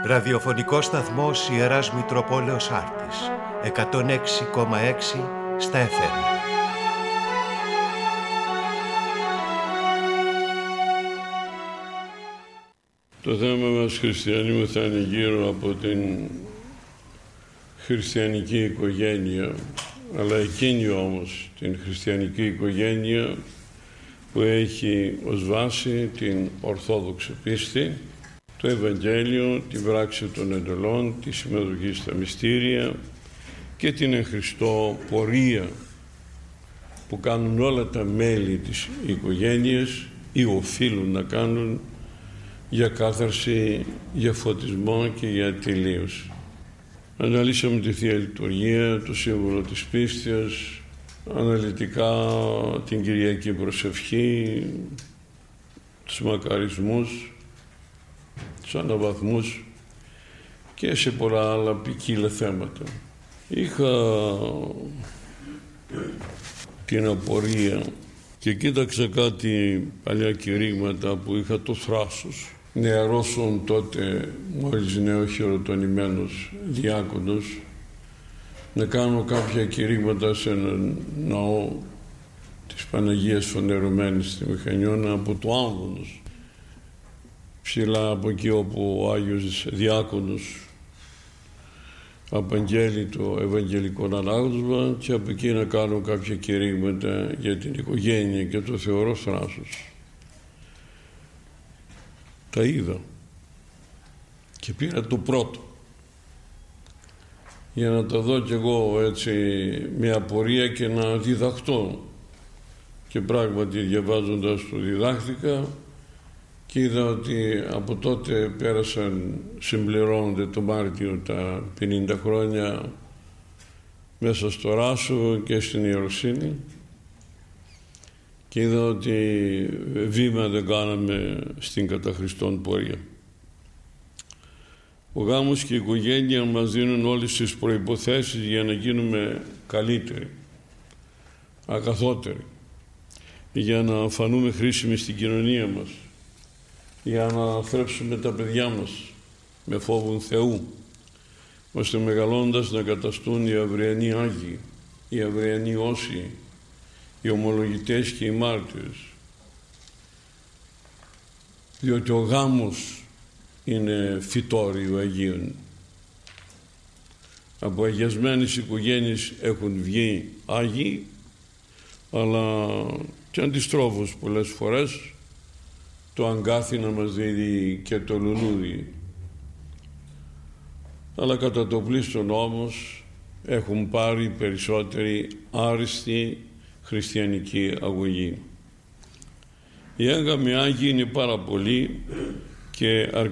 Ραδιοφωνικός σταθμός Ιεράς Μητροπόλεως Άρτης, 106,6 στα FM. Το θέμα μας, χριστιανοί μου, θα είναι γύρω από την χριστιανική οικογένεια, αλλά εκείνη όμως την χριστιανική οικογένεια που έχει ως βάση την Ορθόδοξη πίστη, το Ευαγγέλιο, την πράξη των εντολών, τη συμμετοχή στα μυστήρια και την εν Χριστώ πορεία που κάνουν όλα τα μέλη της οικογένειας ή οφείλουν να κάνουν για κάθαρση, για φωτισμό και για τελείωση. Αναλύσαμε τη Θεία Λειτουργία, το σύμβολο της πίστης, αναλυτικά την Κυριακή Προσευχή, τους μακαρισμούς, τους αναβαθμούς και σε πολλά άλλα ποικίλα θέματα. Είχα την απορία και κοίταξα κάτι παλιά κηρύγματα που είχα το θράσος. Νεαρόσον τότε, μόλις νεοχειροτονημένος διάκονος, να κάνω κάποια κηρύγματα σε έναν ναό της Παναγίας Φανερωμένης στη Μηχανιώνα από το Άμβονος, ψηλά από εκεί όπου ο Άγιος Διάκονος απαγγέλει το Ευαγγελικό Ανάγνωσμα, και από εκεί να κάνω κάποια κηρύγματα για την οικογένεια και το θεωρώ θράσος. Τα είδα και πήρα το πρώτο για να τα δω κι εγώ έτσι με απορία και να διδαχτώ, και πράγματι διαβάζοντας το διδάχτηκα και είδα ότι από τότε πέρασαν, συμπληρώνονται το Μάρτιο τα 50 χρόνια μέσα στο Ράσο και στην Ιεροσύνη, και είδα ότι βήμα δεν κάναμε στην κατά Χριστόν πορεία. Ο γάμος και η οικογένεια μας δίνουν όλες τις προϋποθέσεις για να γίνουμε καλύτεροι, αγαθότεροι, για να φανούμε χρήσιμοι στην κοινωνία μας, για να θρέψουμε τα παιδιά μας με φόβον Θεού, ώστε μεγαλώντας να καταστούν οι αυριανοί Άγιοι, οι αυριανοί όσοι, οι ομολογητές και οι μάρτυρες. Διότι ο γάμος είναι φυτόριο Αγίων. Από αγιασμένες οικογένειες έχουν βγει Άγιοι, αλλά και αντιστρόφως πολλές φορές το αγκάθι να μας δίνει και το λουλούδι. Αλλά κατά το πλήστον όμως έχουν πάρει περισσότερη άριστη χριστιανική αγωγή. Οι έγγαμοι Άγιοι είναι πάρα πολλοί και